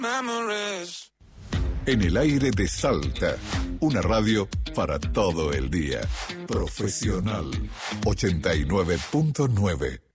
Memories. En el aire de Salta, una radio para todo el día. Profesional 89.9.